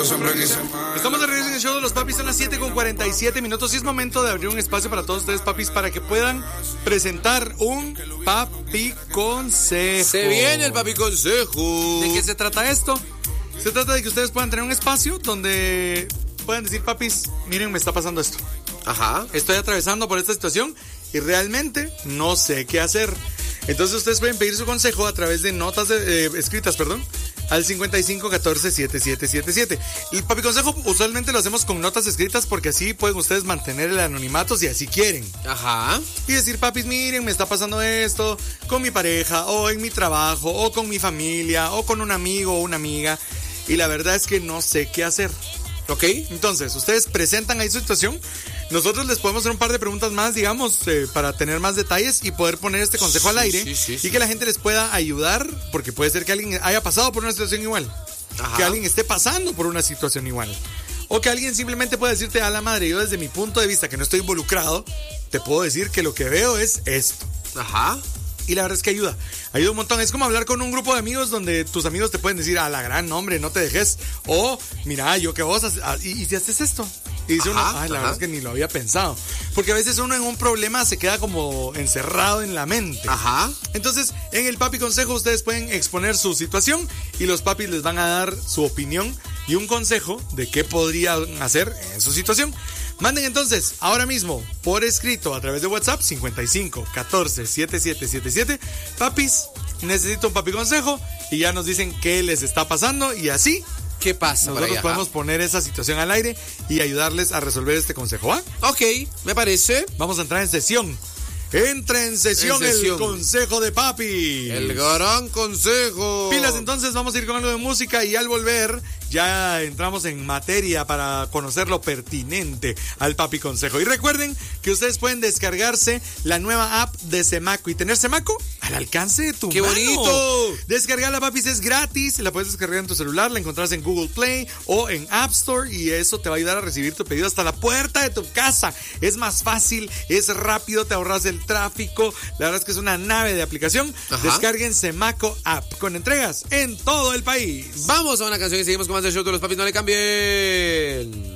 Estamos de regreso en el show de los papis, son las 7:47 y es momento de abrir un espacio para todos ustedes, papis, para que puedan presentar un papi consejo. Se viene el papi consejo. ¿De qué se trata esto? Se trata de que ustedes puedan tener un espacio donde puedan decir, papis, miren, me está pasando esto. Ajá. Estoy atravesando por esta situación y realmente no sé qué hacer. Entonces ustedes pueden pedir su consejo a través de notas escritas, al 5514-7777. El papi consejo usualmente lo hacemos con notas escritas porque así pueden ustedes mantener el anonimato si así quieren. Ajá. Y decir, papis, miren, me está pasando esto con mi pareja, o en mi trabajo, o con mi familia, o con un amigo o una amiga. Y la verdad es que no sé qué hacer. Ok. Entonces, ustedes presentan ahí su situación. Nosotros les podemos hacer un par de preguntas más, digamos, para tener más detalles y poder poner este consejo al aire. Y que la gente les pueda ayudar, porque puede ser que alguien haya pasado por una situación igual. Ajá. Que alguien esté pasando por una situación igual. O que alguien simplemente pueda decirte, a la madre, yo desde mi punto de vista, que no estoy involucrado, te puedo decir que lo que veo es esto. Ajá. Y la verdad es que ayuda un montón. Es como hablar con un grupo de amigos donde tus amigos te pueden decir, a la gran hombre, no te dejes. O, mira, yo que vos, y si haces esto. Y dice uno, la verdad es que ni lo había pensado. Porque a veces uno en un problema se queda como encerrado en la mente. Ajá. Entonces, en el papi consejo ustedes pueden exponer su situación y los papis les van a dar su opinión y un consejo de qué podrían hacer en su situación. Manden entonces ahora mismo por escrito a través de WhatsApp 5514-7777. Papis, necesito un papi consejo, y ya nos dicen qué les está pasando y así. ¿Qué pasa? Nosotros podemos poner esa situación al aire y ayudarles a resolver este consejo, ¿ah? Ok, me parece. Vamos a entrar en sesión. Entra en sesión el consejo de papi. El gran consejo. Pilas, entonces vamos a ir con algo de música y al volver ya entramos en materia para conocer lo pertinente al papi consejo. Y recuerden que ustedes pueden descargarse la nueva app de Semaco y tener Semaco al alcance de tu mano. ¡Qué bonito! Descargarla, papis, es gratis. La puedes descargar en tu celular, la encontrás en Google Play o en App Store y eso te va a ayudar a recibir tu pedido hasta la puerta de tu casa. Es más fácil, es rápido, te ahorras el tráfico. La verdad es que es una nave de aplicación. Ajá. Descarguen Semaco App con entregas en todo el país. Vamos a una canción y seguimos con más del show de los papis. No le cambien.